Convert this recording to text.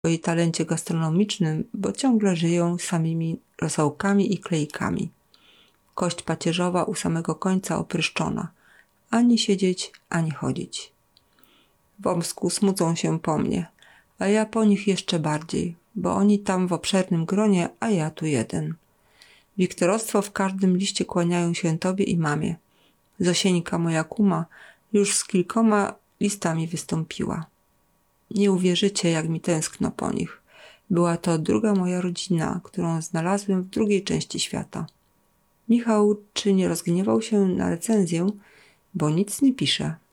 jej talencie gastronomicznym, bo ciągle żyją samymi rosołkami i klejkami. Kość pacierzowa u samego końca opryszczona. Ani siedzieć, ani chodzić. W Omsku smucą się po mnie, a ja po nich jeszcze bardziej, bo oni tam w obszernym gronie, a ja tu jeden. Wiktorostwo w każdym liście kłaniają się tobie i mamie. Zosieńka, moja kuma, już z kilkoma listami wystąpiła. Nie uwierzycie, jak mi tęskno po nich. Była to druga moja rodzina, którą znalazłem w drugiej części świata. Michał czy nie rozgniewał się na recenzję, bo nic nie pisze.